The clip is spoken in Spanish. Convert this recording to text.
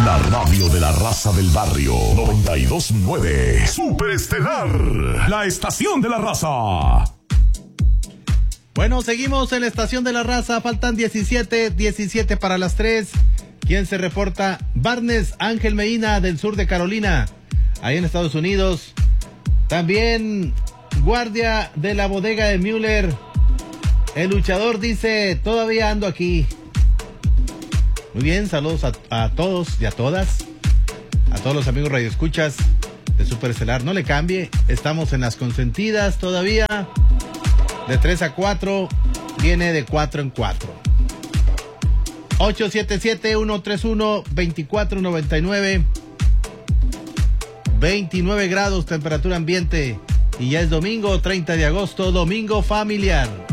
La radio de la raza del barrio. 92.9. Superestelar. La estación de la raza. Bueno, seguimos en la estación de la raza. Faltan 17 para las 3. ¿Quién se reporta? Barnes Ángel Medina, del sur de Carolina, ahí en Estados Unidos. También guardia de la bodega de Müller. El luchador dice, todavía ando aquí. Muy bien, saludos a todos y a todas. A todos los amigos radioescuchas de Superestelar. No le cambie, estamos en las consentidas todavía. De 3 a 4, viene de 4 en 4. 877-131-2499. 29 grados temperatura ambiente. Y ya es domingo 30 de agosto, domingo familiar.